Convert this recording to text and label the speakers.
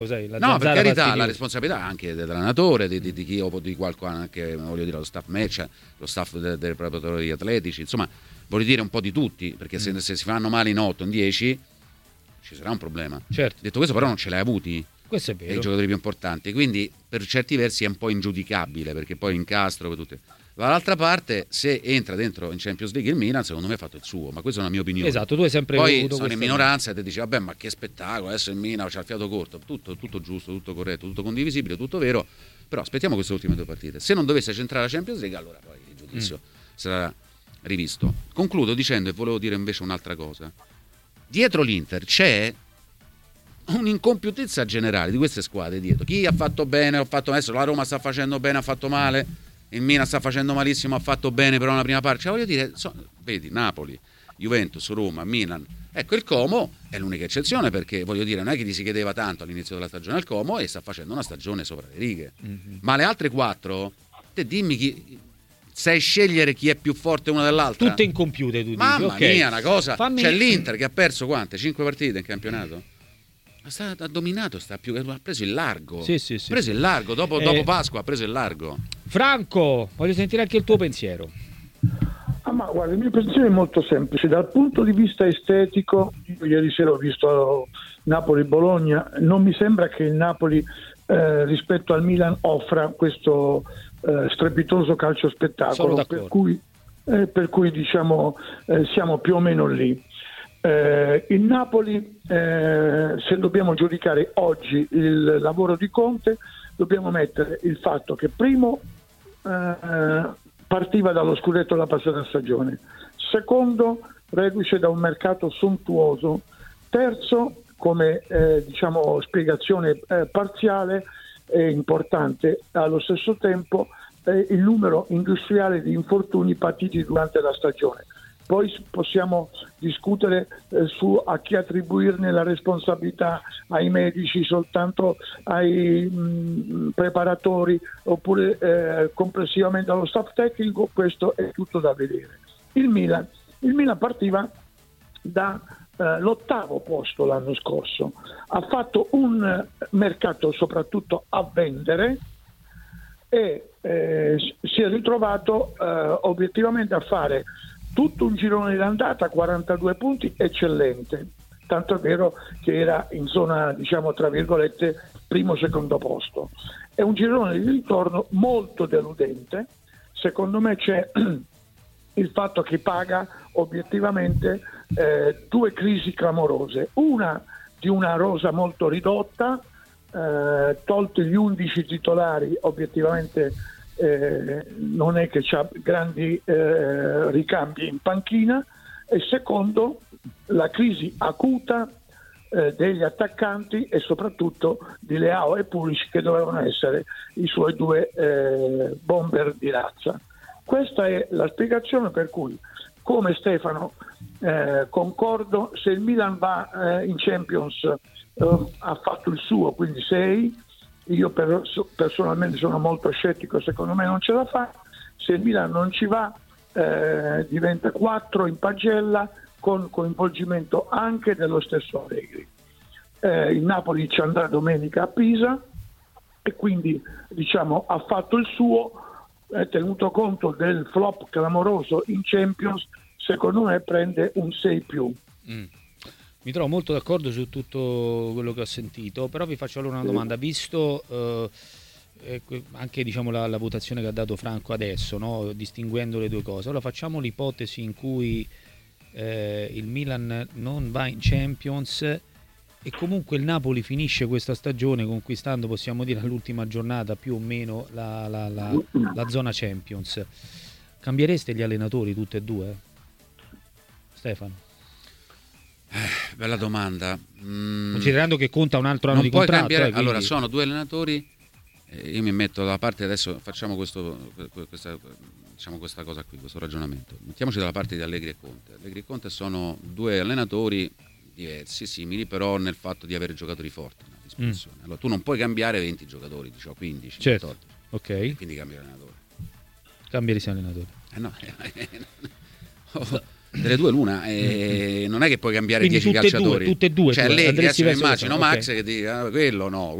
Speaker 1: Sai, la
Speaker 2: No, per
Speaker 1: zanzara
Speaker 2: carità,
Speaker 1: fastidiosa.
Speaker 2: la responsabilità anche dell'allenatore, di chi o di qualcuno, anche voglio dire lo staff match, lo staff dei preparatori atletici, insomma, voglio dire un po' di tutti, perché se si fanno male in 8, in 10 ci sarà un problema.
Speaker 1: Certo.
Speaker 2: Detto questo, però non ce l'hai avuti
Speaker 1: Questo è
Speaker 2: i
Speaker 1: vero.
Speaker 2: giocatori più importanti, quindi per certi versi è un po' ingiudicabile, perché poi incastro per tutte. Dall'altra parte, se entra dentro in Champions League il Milan, secondo me ha fatto il suo, ma questa è una mia opinione.
Speaker 1: Esatto, tu hai sempre
Speaker 2: Poi
Speaker 1: avuto
Speaker 2: sono in
Speaker 1: questa
Speaker 2: minoranza e ti dici vabbè, ma che spettacolo, adesso il Milan c'ha il fiato corto, tutto giusto, tutto corretto, tutto condivisibile, tutto vero, però aspettiamo queste ultime 2 partite. Se non dovesse centrare la Champions League, allora poi il giudizio sarà rivisto. Concludo dicendo, e volevo dire invece un'altra cosa, dietro l'Inter c'è un'incompiutezza generale di queste squadre dietro. Chi ha fatto bene, ha fatto adesso la Roma sta facendo bene, ha fatto male, il Milan sta facendo malissimo, ha fatto bene però nella prima parte. Cioè, voglio dire, vedi, Napoli, Juventus, Roma, Milan. Ecco, il Como è l'unica eccezione, perché voglio dire, non è che gli si chiedeva tanto all'inizio della stagione al Como e sta facendo una stagione sopra le righe. Ma le altre 4, te dimmi chi sai scegliere chi è più forte una dell'altra?
Speaker 1: Tutte incompiute, tu dici.
Speaker 2: Mamma
Speaker 1: Okay.
Speaker 2: mia, una cosa.
Speaker 1: Fammi...
Speaker 2: C'è l'Inter che ha perso quante? 5 partite in campionato? Ha dominato, ha preso il largo.
Speaker 1: Sì.
Speaker 2: Ha preso il largo, dopo Pasqua ha preso il largo.
Speaker 1: Franco, voglio sentire anche il tuo pensiero.
Speaker 3: Ma guarda, il mio pensiero è molto semplice. Dal punto di vista estetico, io ieri sera ho visto Napoli-Bologna, non mi sembra che il Napoli rispetto al Milan offra questo strepitoso calcio spettacolo, per cui diciamo siamo più o meno lì. Il Napoli, se dobbiamo giudicare oggi il lavoro di Conte, dobbiamo mettere il fatto che primo partiva dallo scudetto la passata stagione, secondo reduce da un mercato sontuoso, terzo come diciamo spiegazione parziale e importante allo stesso tempo il numero industriale di infortuni patiti durante la stagione. Poi possiamo discutere su a chi attribuirne la responsabilità, ai medici, soltanto ai preparatori, oppure complessivamente allo staff tecnico. Questo è tutto da vedere. Il Milan partiva da l'8° posto l'anno scorso, ha fatto un mercato soprattutto a vendere e si è ritrovato obiettivamente a fare tutto un girone d'andata, 42 punti, eccellente, tanto è vero che era in zona, diciamo tra virgolette, primo-secondo posto. È un girone di ritorno molto deludente. Secondo me c'è il fatto che paga obiettivamente 2 crisi clamorose, una di una rosa molto ridotta, tolti gli 11 titolari, obiettivamente non è che c'ha grandi ricambi in panchina, e secondo la crisi acuta degli attaccanti e soprattutto di Leao e Pulisic, che dovevano essere i suoi 2 bomber di razza. Questa è la spiegazione per cui, come Stefano, concordo, se il Milan va in Champions ha fatto il suo, quindi 6. Io personalmente sono molto scettico, secondo me non ce la fa. Se il Milan non ci va diventa 4 in pagella, con coinvolgimento anche dello stesso Allegri. Il Napoli ci andrà domenica a Pisa e quindi diciamo ha fatto il suo, tenuto conto del flop clamoroso in Champions, secondo me prende un 6+.
Speaker 1: Mi trovo molto d'accordo su tutto quello che ho sentito, però vi faccio allora una domanda, visto anche diciamo la votazione che ha dato Franco adesso, no? Distinguendo le due cose. Allora facciamo l'ipotesi in cui il Milan non va in Champions e comunque il Napoli finisce questa stagione conquistando, possiamo dire, all'ultima giornata più o meno la zona Champions. Cambiereste gli allenatori tutti e due? Stefano?
Speaker 2: Bella domanda.
Speaker 1: Considerando che conta un altro anno
Speaker 2: non
Speaker 1: di
Speaker 2: puoi
Speaker 1: contratto,
Speaker 2: cambiare.
Speaker 1: quindi...
Speaker 2: Allora, sono 2 allenatori. Io mi metto dalla parte, adesso facciamo questa cosa qui, questo ragionamento. Mettiamoci dalla parte di Allegri e Conte. Allegri e Conte sono 2 allenatori diversi, simili, però nel fatto di avere giocatori forti a disposizione. Allora, tu non puoi cambiare 20 giocatori, diciamo 15,
Speaker 1: certo.
Speaker 2: 14.
Speaker 1: Ok.
Speaker 2: Quindi cambi allenatore.
Speaker 1: Cambieresti allenatore.
Speaker 2: No. delle due l'una, non è che puoi cambiare
Speaker 1: Quindi
Speaker 2: 10 calciatori.
Speaker 1: tutte e due,
Speaker 2: cioè lì adesso
Speaker 1: andresti
Speaker 2: mi
Speaker 1: verso
Speaker 2: immagino
Speaker 1: questo,
Speaker 2: Max
Speaker 1: ok.
Speaker 2: che dice quello no,